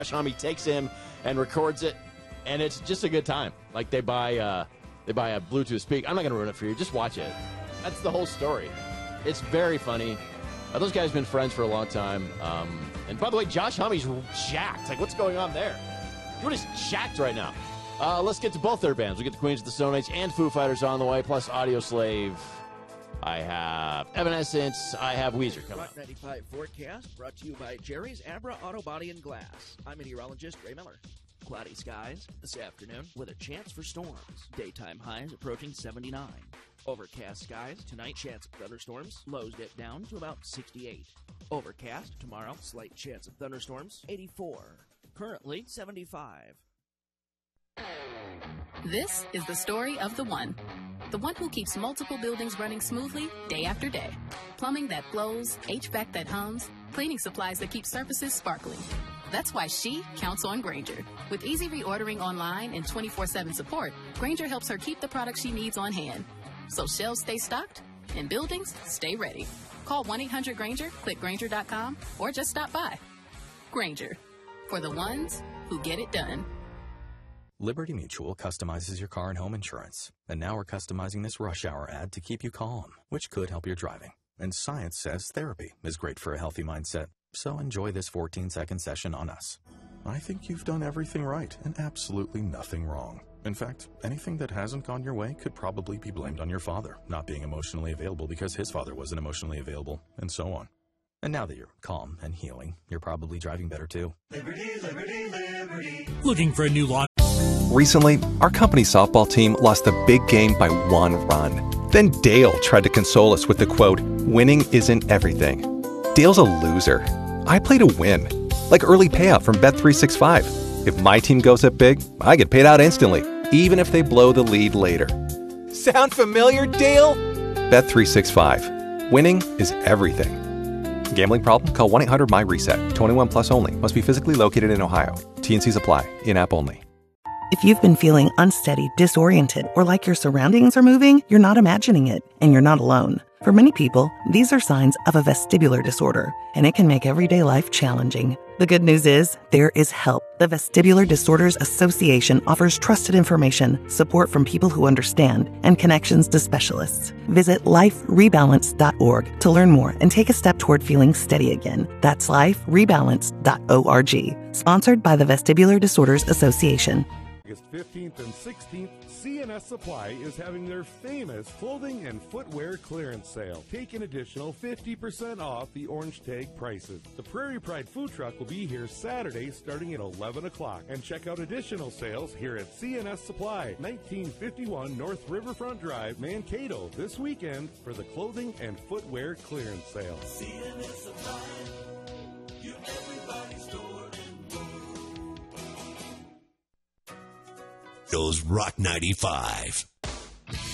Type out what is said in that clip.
Homme takes him and records it, and it's just a good time. Like they buy a Bluetooth speaker. I'm not going to ruin it for you. Just watch it. That's the whole story. It's very funny. Those guys have been friends for a long time. And by the way, Josh Homme's jacked. Like, what's going on there? Dude is jacked right now. Let's get to both their bands. We get the Queens of the Stone Age and Foo Fighters on the way, plus Audioslave. I have Evanescence. I have Weezer coming up. Rock 95 forecast brought to you by Jerry's Abra Auto Body and Glass. I'm meteorologist Ray Miller. Cloudy skies this afternoon with a chance for storms. Daytime highs approaching 79. Overcast skies tonight, chance of thunderstorms. Lows get down to about 68. Overcast tomorrow, slight chance of thunderstorms. 84. Currently 75. This is the story of the one who keeps multiple buildings running smoothly day after day. Plumbing that flows, HVAC that hums, cleaning supplies that keep surfaces sparkling. That's why she counts on Grainger. With easy reordering online and 24/7 support, Grainger helps her keep the products she needs on hand. So shelves stay stocked and buildings stay ready. Call 1-800-GRAINGER, click Grainger.com, or just stop by. Grainger, for the ones who get it done. Liberty Mutual customizes your car and home insurance. And now we're customizing this rush hour ad to keep you calm, which could help your driving. And science says therapy is great for a healthy mindset. So enjoy this 14-second session on us. I think you've done everything right and absolutely nothing wrong. In fact, anything that hasn't gone your way could probably be blamed on your father not being emotionally available because his father wasn't emotionally available, and so on. And now that you're calm and healing, you're probably driving better too. Liberty, liberty, liberty. Looking for a new law? Recently, our company softball team lost a big game by 1 run. Then Dale tried to console us with the quote, "Winning isn't everything." Dale's a loser. I play to win. Like early payout from Bet365. If my team goes up big, I get paid out instantly, even if they blow the lead later. Sound familiar, Dale? Bet365. Winning is everything. Gambling problem? Call 1-800-MY-RESET. 21 plus only. Must be physically located in Ohio. T&Cs apply. In-app only. If you've been feeling unsteady, disoriented, or like your surroundings are moving, you're not imagining it, and you're not alone. For many people, these are signs of a vestibular disorder, and it can make everyday life challenging. The good news is, there is help. The Vestibular Disorders Association offers trusted information, support from people who understand, and connections to specialists. Visit liferebalance.org to learn more and take a step toward feeling steady again. That's liferebalance.org. Sponsored by the Vestibular Disorders Association. August 15th and 16th, CNS Supply is having their famous clothing and footwear clearance sale. Take an additional 50% off the orange tag prices. The Prairie Pride food truck will be here Saturday starting at 11 o'clock. And check out additional sales here at CNS Supply, 1951 North Riverfront Drive, Mankato, this weekend for the clothing and footwear clearance sale. CNS Supply, you everybody's store. Goes Rock 95.